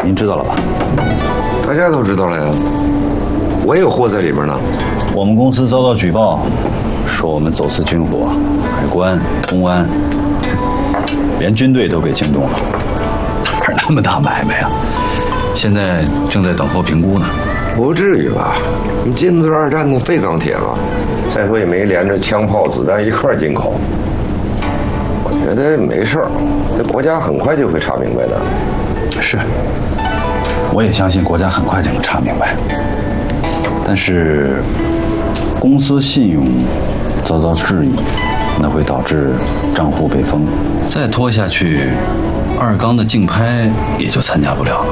您知道了吧？ 大家都知道了呀，我也有货在里边呢。 我们公司遭到举报，说我们走私军火，海关、公安，连军队都给惊动了。哪是那么大买卖啊？现在正在等候评估呢。 不至于吧？你进对2战的废钢铁嘛，再说也没连着枪炮子弹一块进口。我觉得没事儿，这国家很快就会查明白的。 是，我也相信国家很快就能查明白。但是公司信用遭到质疑，那会导致账户被封，再拖下去，2钢的竞拍也就参加不了了。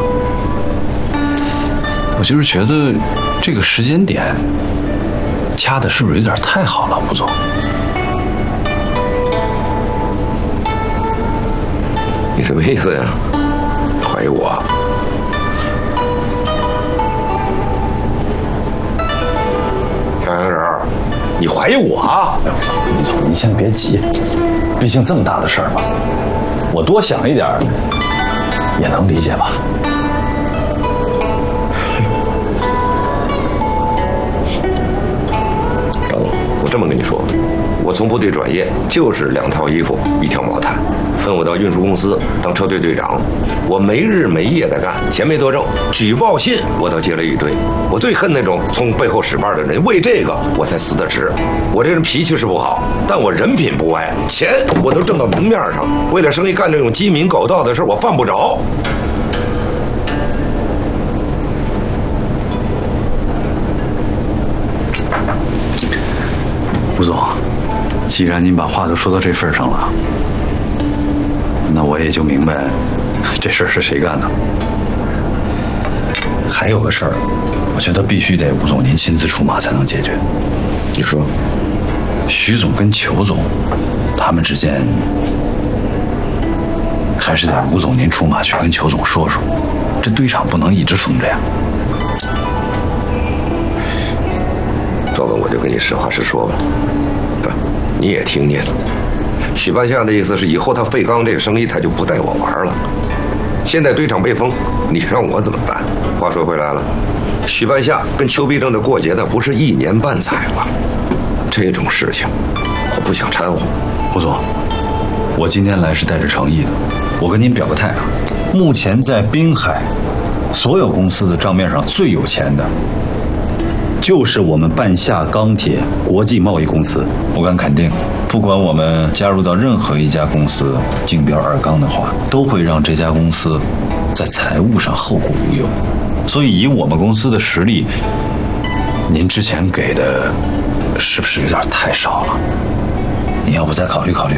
我就是觉得这个时间点掐的是不是有点太好了，吴总？ 你什么意思呀？怀疑我？小杨人，你怀疑我？ 吴总，您先别急，毕竟这么大的事儿嘛，我多想一点也能理解吧。 我这么跟你说，我从部队转业就是2套衣服1条毛毯，分我到运输公司当车队队长，我没日没夜的干，钱没多挣，举报信我倒接了一堆。我最恨那种从背后使绊的人，为这个我才死得值。我这人脾气是不好，但我人品不歪，钱我都挣到明面上。为了生意干这种鸡鸣狗盗的事，我犯不着。 吴总，既然您把话都说到这份上了，那我也就明白这事儿是谁干的。还有个事儿，我觉得必须得吴总您亲自出马才能解决。 你说， 徐总跟裘总他们之间，还是得吴总您出马去跟裘总说说，这堆场不能一直封着呀。 赵总，我就跟你实话实说吧，你也听见了，许半夏的意思是以后他废钢这个生意他就不带我玩了。现在堆场被封，你让我怎么办？话说回来了，许半夏跟邱必正的过节，那不是1年半载了，这种事情我不想掺和。 吴总，我今天来是带着诚意的，我跟您表个态啊，目前在滨海所有公司的账面上最有钱的就是我们半夏钢铁国际贸易公司。我敢肯定，不管我们加入到任何一家公司竞标2钢的话，都会让这家公司在财务上后顾无忧。所以以我们公司的实力，您之前给的是不是有点太少了？你要不再考虑考虑？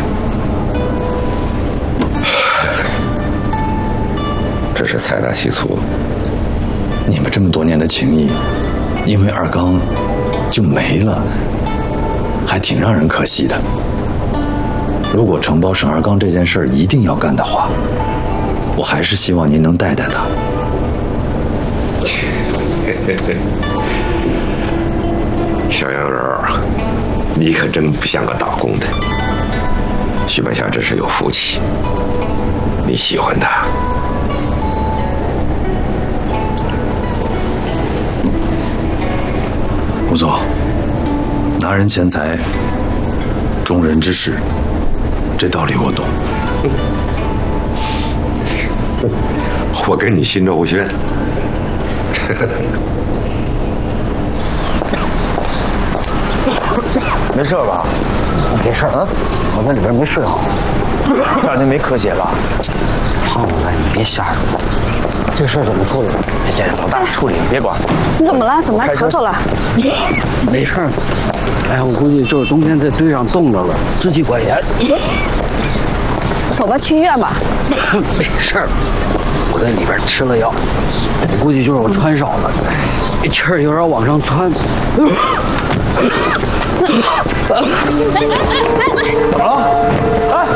这是财大气粗。 你们这么多年的情谊，因为2钢就没了，还挺让人可惜的。如果承包省2钢这件事儿一定要干的话，我还是希望您能带带他。 小杨人，你可真不像个打工的。许半夏真是有福气，你喜欢他。 吴总，拿人钱财，忠人之事，这道理我懂。 我跟你心照不宣。 没事吧？没事啊，我在里边没睡好，让您没咳血吧？胖子，你别瞎说。这事怎么处理？这老大处理，你别管。 你怎么了？怎么还咳嗽了？ 没事。哎，我估计就是冬天在堆上冻着了，支气管炎。 走吧，去医院吧。 没事，我在里边吃了药，我估计就是我穿少了，这气儿有点往上窜。怎么了？哎，